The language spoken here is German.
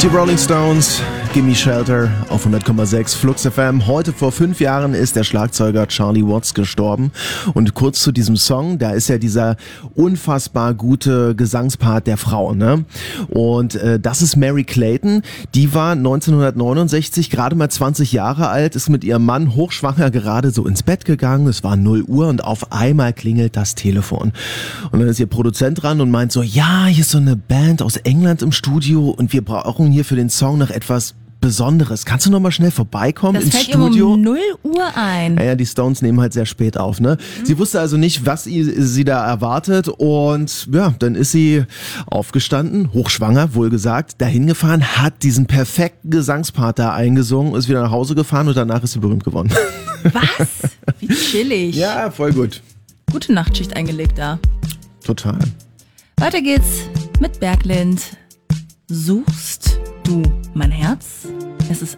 Die Rolling Stones, Gimme Shelter auf 100,6 Flux FM. Heute vor 5 Jahren ist der Schlagzeuger Charlie Watts gestorben. Und kurz zu diesem Song, da ist ja dieser unfassbar gute Gesangspart der Frau, ne? Und das ist Merry Clayton. Die war 1969 gerade mal 20 Jahre alt, ist mit ihrem Mann hochschwanger gerade so ins Bett gegangen. Es war 0 Uhr und auf einmal klingelt das Telefon. Und dann ist ihr Produzent dran und meint so, ja, hier ist so eine Band aus England im Studio und wir brauchen hier für den Song noch etwas Besonderes. Kannst du noch mal schnell vorbeikommen ins Studio? Das fällt um 0 Uhr ein. Ja, die Stones nehmen halt sehr spät auf, ne? Sie wusste also nicht, was sie da erwartet und ja, dann ist sie aufgestanden, hochschwanger, wohlgesagt, dahin gefahren, hat diesen perfekten Gesangspart da eingesungen, ist wieder nach Hause gefahren und danach ist sie berühmt geworden. Was? Wie chillig. Ja, voll gut. Gute Nachtschicht eingelegt da. Total. Weiter geht's mit Berglind. Suchst du mein Herz? Es ist